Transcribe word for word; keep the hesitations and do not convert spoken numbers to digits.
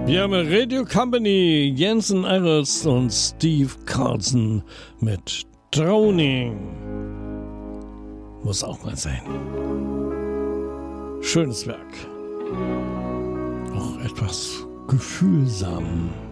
Wir haben Radio Company, Jensen Ackles und Steve Carlson mit Drowning. Muss auch mal sein. Schönes Werk. Auch etwas gefühlsam.